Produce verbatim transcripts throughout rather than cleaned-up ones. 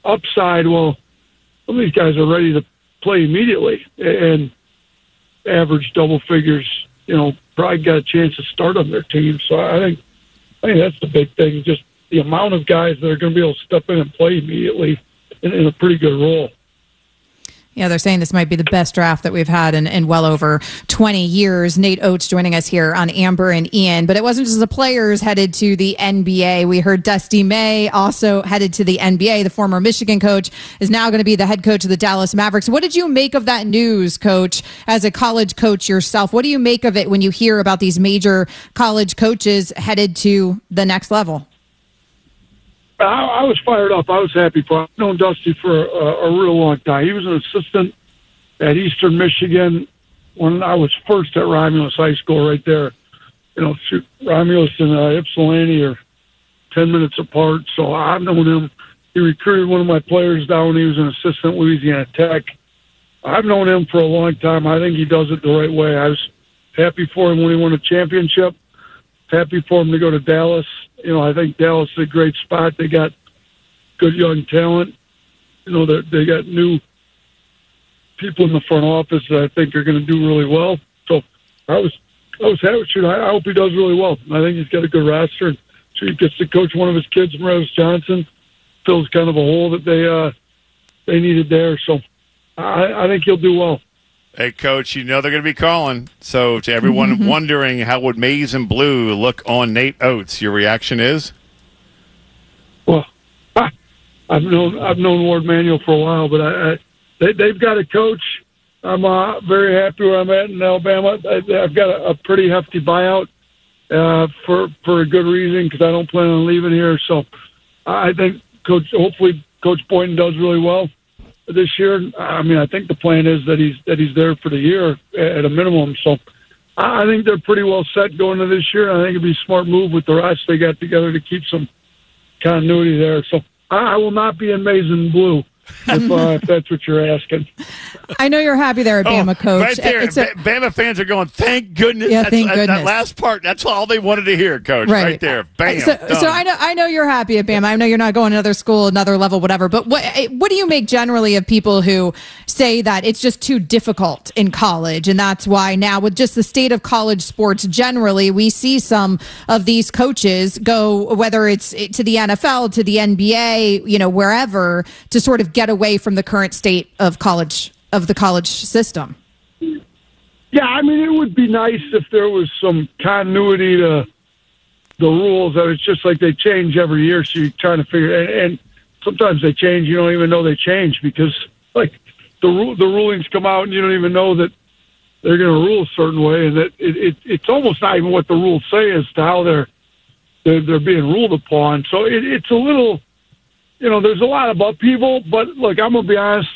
upside, well, some of these guys are ready to play immediately and average double figures, you know, probably got a chance to start on their team. So I think, I think that's the big thing, just the amount of guys that are going to be able to step in and play immediately in, in a pretty good role. Yeah, they're saying this might be the best draft that we've had in, in well over twenty years. Nate Oates joining us here on Amber and Ian. But it wasn't just the players headed to the N B A. We heard Dusty May also headed to the N B A. The former Michigan coach is now going to be the head coach of the Dallas Mavericks. What did you make of that news, Coach, as a college coach yourself? What do you make of it when you hear about these major college coaches headed to the next level? I, I was fired up. I was happy for him. I've known Dusty for a, a real long time. He was an assistant at Eastern Michigan when I was first at Romulus High School right there. You know, shoot, Romulus and uh, Ypsilanti are ten minutes apart, so I've known him. He recruited one of my players down when he was an assistant at Louisiana Tech. I've known him for a long time. I think he does it the right way. I was happy for him when he won a championship. Happy for him to go to Dallas. You know, I think Dallas is a great spot. They got good young talent. You know, they got new people in the front office that I think are going to do really well. So I was, I was happy. Shoot, I hope he does really well. I think he's got a good roster. So he gets to coach one of his kids, Morales Johnson, fills kind of a hole that they uh, they needed there. So I, I think he'll do well. Hey, Coach, you know they're going to be calling. So to everyone mm-hmm. wondering how would Maize and Blue look on Nate Oates, your reaction is? Well, I, I've known I've known Ward Manuel for a while, but I, I, they, they've got a coach. I'm uh, very happy where I'm at in Alabama. I, I've got a, a pretty hefty buyout uh, for for a good reason because I don't plan on leaving here. So I think Coach, hopefully Coach Boynton does really well this year. I mean, I think the plan is that he's that he's there for the year at a minimum. So I think they're pretty well set going into this year. I think it'd be a smart move with the rest they got together to keep some continuity there. So I will not be in Maize and Blue if, uh, if that's what you're asking. I know you're happy there at Bama, oh, Coach. Right there, a, Bama fans are going, thank goodness. Yeah, that's, thank that, goodness. That last part, that's all they wanted to hear, Coach. Right, right there. Bam. So, so I know I know you're happy at Bama. I know you're not going to another school, another level, whatever. But what what do you make generally of people who say that it's just too difficult in college, and that's why now with just the state of college sports generally, we see some of these coaches go, whether it's to the N F L, to the N B A, you know, wherever, to sort of get away from the current state of college, of the college system. Yeah, I mean, it would be nice if there was some continuity to the rules. That it's just like they change every year, so you're trying to figure. And, and sometimes they change, you don't even know they change because, like, the ru- the rulings come out and you don't even know that they're going to rule a certain way, and that it, it it's almost not even what the rules say as to how they're they're, they're being ruled upon. So it, it's a little, you know, there's a lot of upheaval. But look, I'm gonna be honest.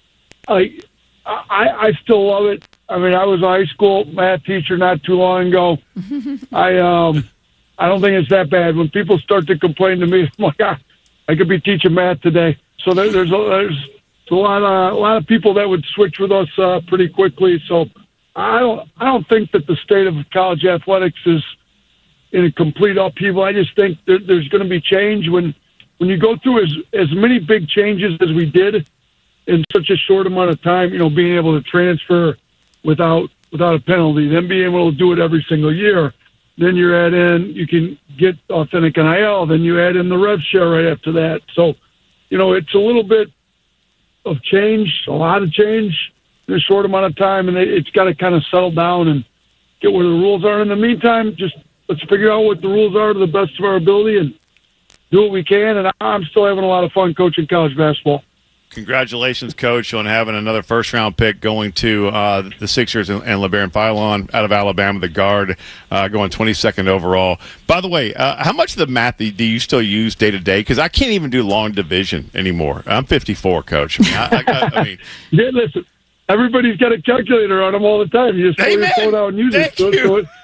I, I I still love it. I mean, I was a high school math teacher not too long ago. I um I don't think it's that bad. When people start to complain to me, I'm like, I, I could be teaching math today. So there, there's a, there's a lot of a lot of people that would switch with us uh, pretty quickly. So I don't I don't think that the state of college athletics is in a complete upheaval. I just think there, there's going to be change when when you go through as as many big changes as we did in such a short amount of time, you know, being able to transfer without without a penalty, then being able to do it every single year. Then you add in, you can get authentic N I L, then you add in the rev share right after that. So, you know, it's a little bit of change, a lot of change in a short amount of time, and it's got to kind of settle down and get where the rules are. In the meantime, just let's figure out what the rules are to the best of our ability and do what we can. And I'm still having a lot of fun coaching college basketball. Congratulations, Coach, on having another first-round pick going to uh, the Sixers and, and LeBaron Philon out of Alabama, the guard, uh, going twenty-second overall. By the way, uh, how much of the math do you still use day-to-day? Because I can't even do long division anymore. I'm fifty-four, Coach. I mean, I, I, I mean yeah, listen, everybody's got a calculator on them all the time. You just pull your phone out and use it. So, so it.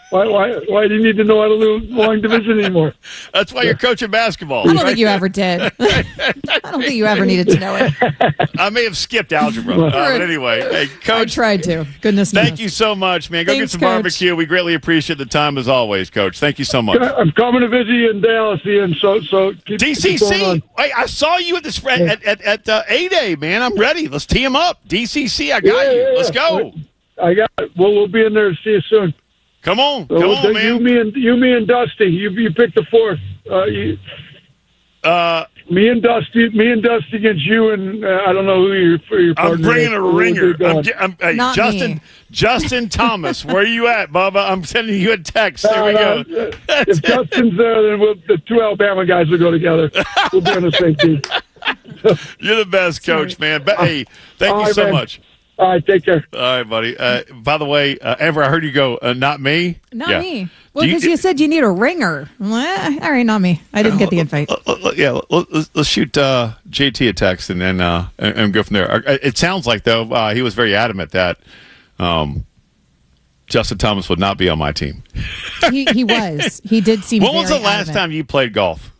Why, why, why do you need to know how to do long division anymore? That's why you're coaching basketball. I don't right? think you ever did. I don't think you ever needed to know it. I may have skipped algebra. Uh, but anyway, hey, Coach. I tried to. Goodness knows. Thank you so much, man. Go Thanks, get some Coach. barbecue. We greatly appreciate the time as always, Coach. Thank you so much. I'm coming to visit you in Dallas, Ian, so, so keep, D C keep going C. on. Hey, I saw you at this at at, at uh, A-Day, man. I'm ready. Let's tee him up. D C C, I got Yeah, you. yeah, Let's yeah. go. I got it. Well, we'll be in there to see you soon. Come on. So Come we'll on, take man. You, me, and you, me, and Dusty. You, you pick the fourth. Uh, you, Uh, me and Dusty. Me and Dusty against you, and uh, I don't know who your for your I'm partner bringing is. a We'll ringer. get going. I'm, ge- I'm, hey, Not Justin me. Justin Thomas, where you at, Bubba? I'm sending you a text. There we Uh, go. uh, if Justin's there, then we'll, the two Alabama guys will go together. We'll be on the same team. You're the best, Coach, man. But, hey, thank All you right, so man. much. All right, take care. All right, buddy. Uh, by the way, uh, Amber, I heard you go, uh, not me? Not Yeah. me. Well, Do you- because you, said you need a ringer. Well, all right, not me. I didn't get the invite. Uh, uh, uh, yeah, let's, let's shoot uh, J T a text and then uh, and, and go from there. Uh, It sounds like, though, uh, he was very adamant that um, Justin Thomas would not be on my team. He, he was. He did seem. When was the very last adamant. time you played golf?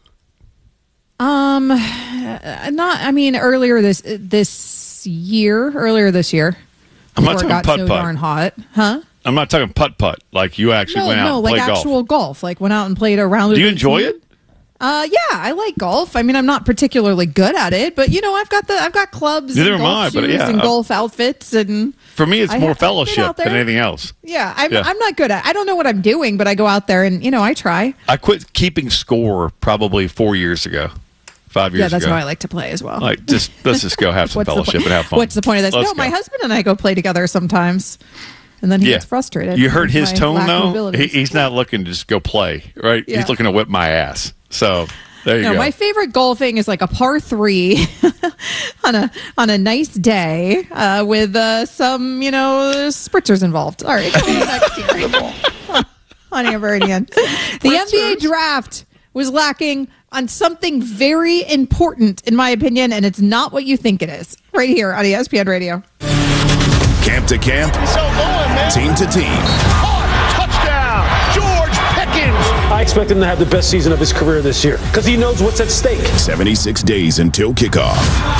Um, not. I mean, earlier this this year. Earlier this year. I'm not Before talking it got so putt-putt. darn hot, huh? I'm not talking putt-putt, like you actually No, went out no, and like played golf. actual golf. Like went out and played a round. Do of you enjoy eighteen. it? Uh, yeah, I like golf. I mean, I'm not particularly good at it, but you know, I've got the I've got clubs Neither and am golf I, but shoes yeah, and uh, golf outfits and. For me, it's I more have- I've been fellowship out there. than anything else. Yeah, I'm, Yeah. I'm not good at. I don't know what I'm doing, but I go out there and you know I try. I quit keeping score probably four years ago, five years Yeah, that's ago. how I like to play as well. Like, just let's just go have some What's the fellowship point? and have fun. What's the point of this? Let's no, my go. husband and I go play together sometimes, and then he Yeah. gets frustrated. You heard with his my tone, lack of though? He, abilities. he's not looking to just go play, right? Yeah. He's looking to whip my ass. So there you No, go. my favorite golfing is like a par three on a on a nice day uh, with uh, some you know spritzers involved. All right, coming up next year on Amber and Ian. The N B A draft was lacking on something very important, in my opinion, and it's not what you think it is. Right here on E S P N Radio. Camp to camp, team to team. Touchdown, George Pickens. I expect him to have the best season of his career this year because he knows what's at stake. seventy-six days until kickoff.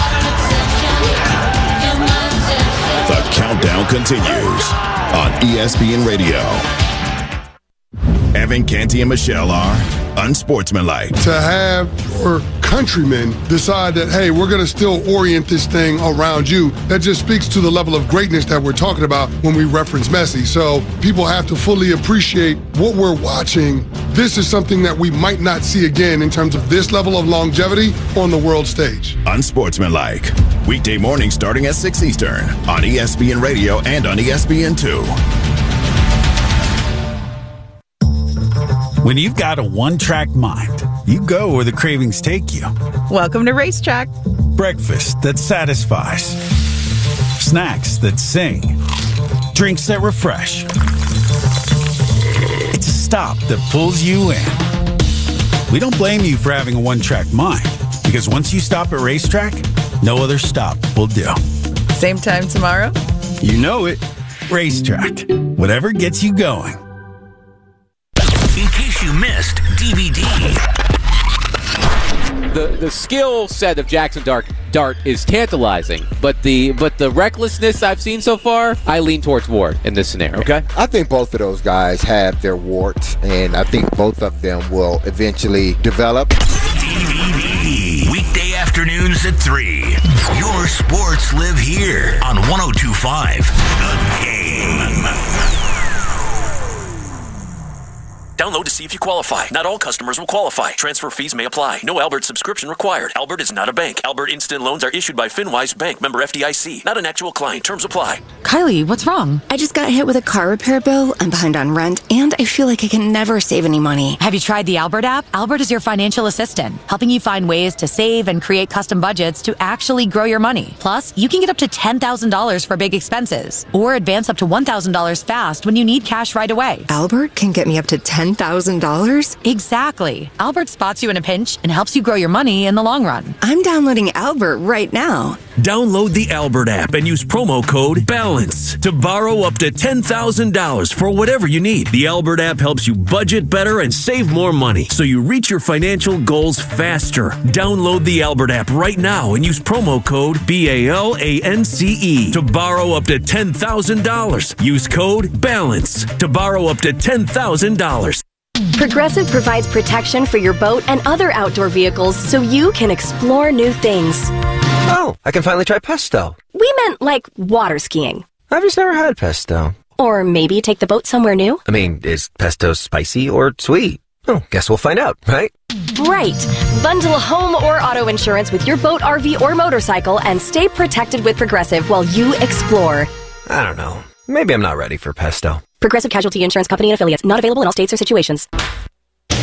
The countdown continues on E S P N Radio. Evan, Canty, and Michelle are unsportsmanlike. To have your countrymen decide that, hey, we're going to still orient this thing around you, that just speaks to the level of greatness that we're talking about when we reference Messi. So people have to fully appreciate what we're watching. This is something that we might not see again in terms of this level of longevity on the world stage. Unsportsmanlike. Weekday morning starting at six Eastern on E S P N Radio and on E S P N two. When you've got a one-track mind, you go where the cravings take you. Welcome to Racetrack. Breakfast that satisfies. Snacks that sing. Drinks that refresh. It's a stop that pulls you in. We don't blame you for having a one-track mind, because once you stop at Racetrack, no other stop will do. Same time tomorrow? You know it. Racetrack. Whatever gets you going. In case you missed D V D. The the skill set of Jackson Dart Dart is tantalizing, but the but the recklessness I've seen so far, I lean towards Ward in this scenario. Okay, I think both of those guys have their warts, and I think both of them will eventually develop. D V D. Weekday afternoons at three. Your sports live here on one oh two point five The Game. Download to see if you qualify. Not all customers will qualify. Transfer fees may apply. No Albert subscription required. Albert is not a bank. Albert Instant Loans are issued by FinWise Bank, member F D I C. Not an actual client. Terms apply. Kylie, what's wrong? I just got hit with a car repair bill. I'm behind on rent, and I feel like I can never save any money. Have you tried the Albert app? Albert is your financial assistant, helping you find ways to save and create custom budgets to actually grow your money. Plus, you can get up to ten thousand dollars for big expenses, or advance up to one thousand dollars fast when you need cash right away. Albert can get me up to ten thousand dollars? Exactly. Albert spots you in a pinch and helps you grow your money in the long run. I'm downloading Albert right now. Download the Albert app and use promo code BALANCE to borrow up to ten thousand dollars for whatever you need. The Albert app helps you budget better and save more money so you reach your financial goals faster. Download the Albert app right now and use promo code B A L A N C E to borrow up to ten thousand dollars. Use code BALANCE to borrow up to ten thousand dollars. Progressive provides protection for your boat and other outdoor vehicles so you can explore new things. Oh, I can finally try pesto. We meant like water skiing. I've just never had pesto. Or maybe take the boat somewhere new. I mean, is pesto spicy or sweet? Oh, guess we'll find out, right? Right. Bundle home or auto insurance with your boat, R V, or motorcycle and stay protected with Progressive while you explore. I don't know. Maybe I'm not ready for pesto. Progressive Casualty Insurance Company and Affiliates. Not available in all states or situations.